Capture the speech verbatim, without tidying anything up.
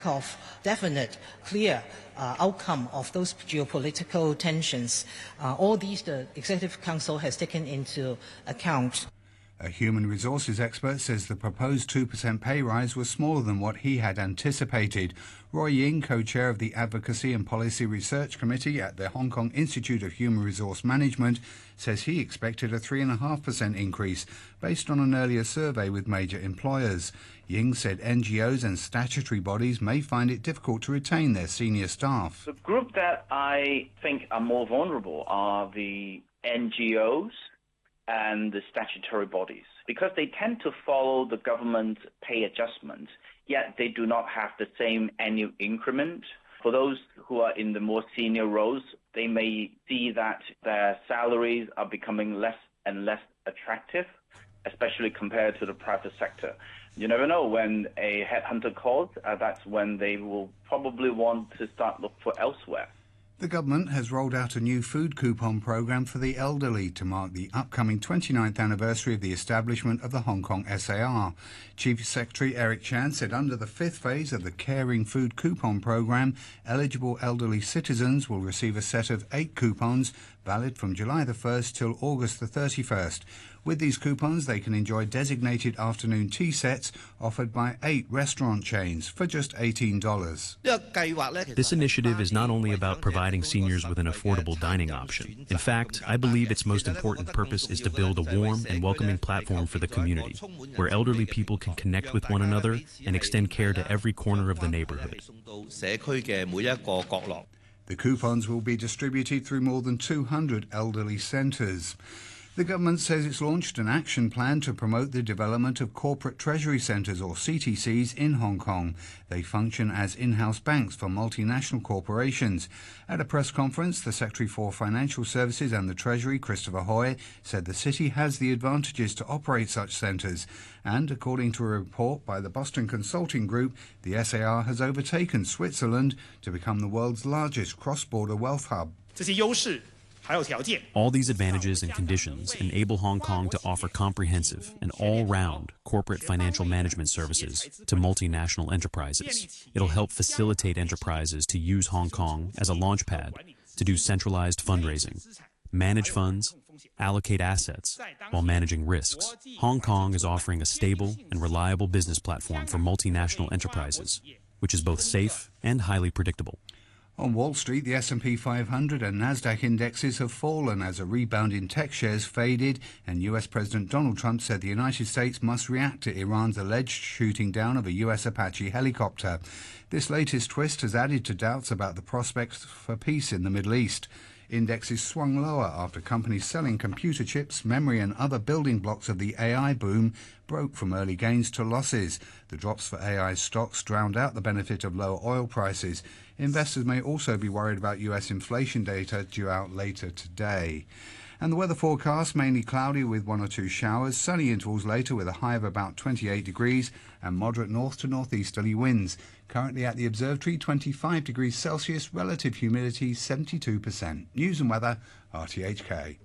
of definite, clear uh, outcome of those geopolitical tensions. Uh, all these the Executive Council has taken into account. A human resources expert says the proposed two percent pay rise was smaller than what he had anticipated. Roy Ying, co-chair of the Advocacy and Policy Research Committee at the Hong Kong Institute of Human Resource Management, says he expected a three point five percent increase based on an earlier survey with major employers. Ying said N G Os and statutory bodies may find it difficult to retain their senior staff. The group that I think are more vulnerable are the N G Os and the statutory bodies, because they tend to follow the government pay adjustment, yet they do not have the same annual increment. For those who are in the more senior roles, they may see that their salaries are becoming less and less attractive, especially compared to the private sector. You never know, when a headhunter calls, uh, that's when they will probably want to start look for elsewhere. The government has rolled out a new food coupon programme for the elderly to mark the upcoming twenty-ninth anniversary of the establishment of the Hong Kong S A R. Chief Secretary Eric Chan said under the fifth phase of the Caring Food Coupon programme, eligible elderly citizens will receive a set of eight coupons valid from July the first till August the thirty-first. With these coupons, they can enjoy designated afternoon tea sets offered by eight restaurant chains for just eighteen dollars. This initiative is not only about providing seniors with an affordable dining option. In fact, I believe its most important purpose is to build a warm and welcoming platform for the community, where elderly people can connect with one another and extend care to every corner of the neighborhood. The coupons will be distributed through more than two hundred elderly centres. The government says it's launched an action plan to promote the development of corporate treasury centres, or C T Cs, in Hong Kong. They function as in-house banks for multinational corporations. At a press conference, the Secretary for Financial Services and the Treasury, Christopher Hoy, said the city has the advantages to operate such centres. And according to a report by the Boston Consulting Group, the S A R has overtaken Switzerland to become the world's largest cross-border wealth hub. All these advantages and conditions enable Hong Kong to offer comprehensive and all-round corporate financial management services to multinational enterprises. It'll help facilitate enterprises to use Hong Kong as a launchpad to do centralized fundraising, manage funds, allocate assets while managing risks. Hong Kong is offering a stable and reliable business platform for multinational enterprises, which is both safe and highly predictable. On Wall Street, the S and P five hundred and Nasdaq indexes have fallen as a rebound in tech shares faded, and U S President Donald Trump said the United States must react to Iran's alleged shooting down of a U S Apache helicopter. This latest twist has added to doubts about the prospects for peace in the Middle East. Indexes swung lower after companies selling computer chips, memory and other building blocks of the A I boom broke from early gains to losses. The drops for A I stocks drowned out the benefit of lower oil prices. Investors may also be worried about U S inflation data due out later today. And the weather forecast, mainly cloudy with one or two showers, sunny intervals later with a high of about twenty-eight degrees and moderate north to northeasterly winds. Currently at the observatory, twenty-five degrees Celsius, relative humidity seventy-two percent. News and weather, R T H K.